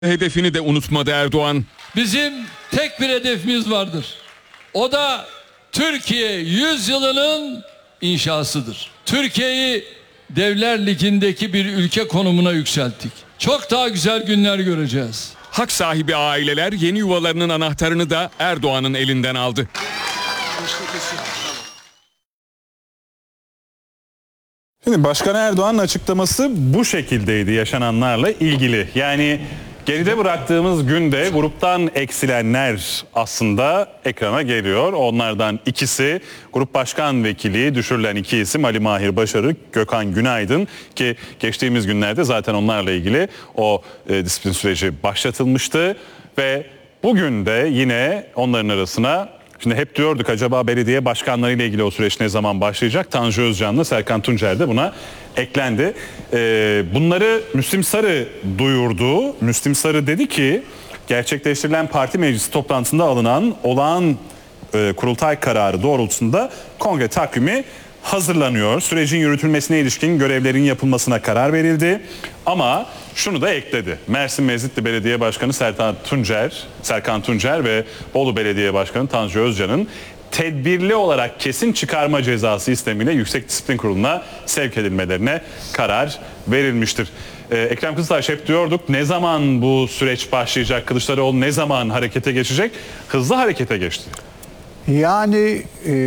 Hedefini de unutmadı Erdoğan. Bizim tek bir hedefimiz vardır. O da Türkiye 100 yılının inşasıdır. Türkiye'yi Devler Ligi'ndeki bir ülke konumuna yükselttik. Çok daha güzel günler göreceğiz. Hak sahibi aileler yeni yuvalarının anahtarını da Erdoğan'ın elinden aldı. Şimdi Başkan Erdoğan'ın açıklaması bu şekildeydi yaşananlarla ilgili. Yani geride bıraktığımız günde gruptan eksilenler aslında ekrana geliyor. Onlardan ikisi Grup Başkan Vekili düşürülen iki isim Ali Mahir Başarık, Gökhan Günaydın ki geçtiğimiz günlerde zaten onlarla ilgili o disiplin süreci başlatılmıştı ve bugün de yine onların arasına şimdi hep diyorduk acaba belediye başkanlarıyla ilgili o süreç ne zaman başlayacak? Tanju Özcan'la Serkan Tuncer de buna eklendi. Bunları Müslim Sarı duyurdu. Müslim Sarı dedi ki gerçekleştirilen parti meclisi toplantısında alınan olağan kurultay kararı doğrultusunda kongre takvimi hazırlanıyor. Sürecin yürütülmesine ilişkin görevlerin yapılmasına karar verildi. Ama şunu da ekledi. Mersin Mezitli Belediye Başkanı Serkan Tuncer ve Bolu Belediye Başkanı Tanju Özcan'ın tedbirli olarak kesin çıkarma cezası istemiyle Yüksek Disiplin Kurulu'na sevk edilmelerine karar verilmiştir. Ekrem Kızıltaş hep diyorduk ne zaman bu süreç başlayacak, Kılıçdaroğlu ne zaman harekete geçecek? Hızlı harekete geçti. Yani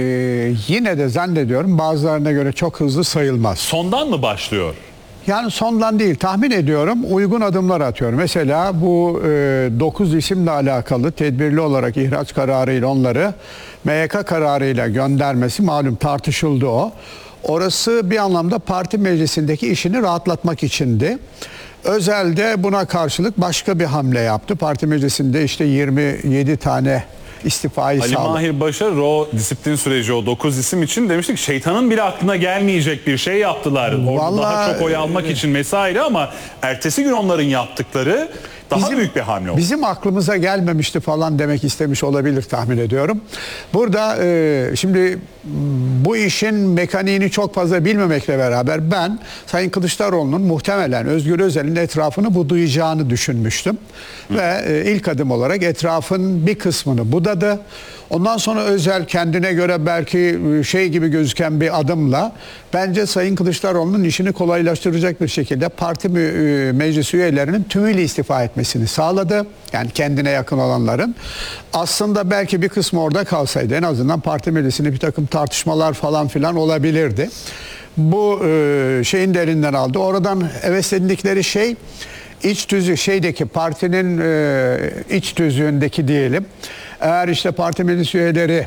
yine de zannediyorum bazılarına göre çok hızlı sayılmaz. Sondan mı başlıyor? Yani sondan değil, tahmin ediyorum uygun adımlar atıyor. Mesela bu 9 isimle alakalı tedbirli olarak ihraç kararıyla onları MYK kararıyla göndermesi malum tartışıldı o. Orası bir anlamda parti meclisindeki işini rahatlatmak içindi. Özel de buna karşılık başka bir hamle yaptı. Parti meclisinde işte 27 tane istifayı Ali sağladı. Mahir Başarır o disiplin süreci o 9 isim için demiştik şeytanın bile aklına gelmeyecek bir şey yaptılar. Orada daha çok oy almak için vesaire ama ertesi gün onların yaptıkları daha büyük bir hamle oldu. Bizim aklımıza gelmemişti falan demek istemiş olabilir tahmin ediyorum. Burada şimdi bu işin mekaniğini çok fazla bilmemekle beraber ben Sayın Kılıçdaroğlu'nun muhtemelen Özgür Özel'in etrafını budayacağını düşünmüştüm. Ve ilk adım olarak etrafın bir kısmını budadı. Ondan sonra Özel kendine göre belki şey gibi gözüken bir adımla bence Sayın Kılıçdaroğlu'nun işini kolaylaştıracak bir şekilde parti meclis üyelerinin tümüyle istifa etmesini sağladı. Yani kendine yakın olanların. Aslında belki bir kısmı orada kalsaydı en azından parti meclisinde bir takım tartışmalar falan filan olabilirdi. Bu şeyin de elinden aldı. Oradan heveslendikleri şey iç tüzüğü şeydeki partinin iç tüzüğündeki diyelim. Eğer işte parti meclis üyeleri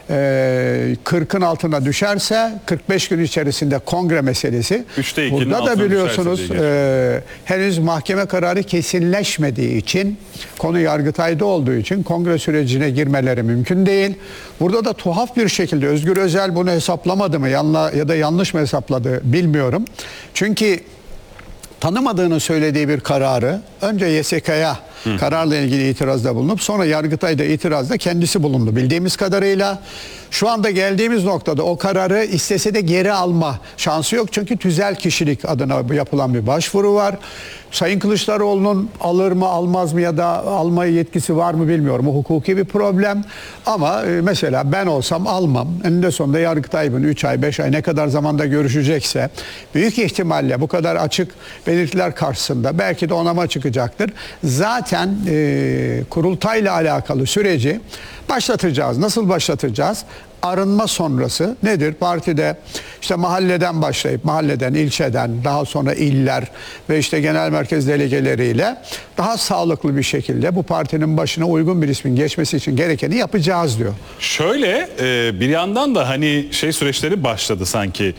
40'ın altına düşerse 45 gün içerisinde kongre meselesi. Burada da biliyorsunuz henüz mahkeme kararı kesinleşmediği için konu Yargıtay'da olduğu için kongre sürecine girmeleri mümkün değil. Burada da tuhaf bir şekilde Özgür Özel bunu hesaplamadı mı ya da yanlış mı hesapladı bilmiyorum. Çünkü tanımadığını söylediği bir kararı önce YSK'ya kararla ilgili itirazda bulunup sonra Yargıtay'da itirazda kendisi bulundu. Bildiğimiz kadarıyla şu anda geldiğimiz noktada o kararı istese de geri alma şansı yok. Çünkü tüzel kişilik adına yapılan bir başvuru var. Sayın Kılıçdaroğlu'nun alır mı almaz mı ya da alma yetkisi var mı bilmiyorum. O hukuki bir problem. Ama mesela ben olsam almam. Eninde sonunda Yargıtay bunu 3 ay 5 ay ne kadar zamanda görüşecekse büyük ihtimalle bu kadar açık belirtiler karşısında belki de onama çıkacaktır. Zaten kurultayla alakalı süreci başlatacağız. Nasıl başlatacağız? Arınma sonrası nedir? Partide işte mahalleden başlayıp mahalleden, ilçeden, daha sonra iller ve işte genel merkez delegeleriyle daha sağlıklı bir şekilde bu partinin başına uygun bir ismin geçmesi için gerekeni yapacağız diyor. Şöyle bir yandan da hani şey süreçleri başladı sanki.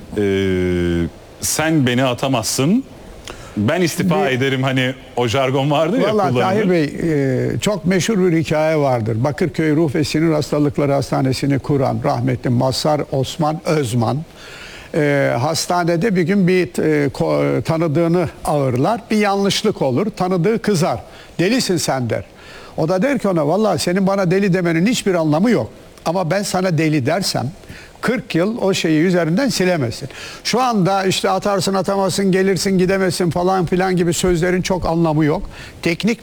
Sen beni atamazsın. Ben istifa ederim hani o jargon vardır ya kullanılır. Vallahi Tahir Bey çok meşhur bir hikaye vardır. Bakırköy Ruh ve Sinir Hastalıkları Hastanesi'ni kuran rahmetli Mazhar Osman Özman hastanede bir gün bir tanıdığını ağırlar. Bir yanlışlık olur. Tanıdığı kızar. Delisin sen der. O da der ki ona vallahi senin bana deli demenin hiçbir anlamı yok. Ama ben sana deli dersem 40 yıl o şeyi üzerinden silemezsin. Şu anda işte atarsın atamazsın, gelirsin gidemezsin falan filan gibi sözlerin çok anlamı yok. Teknik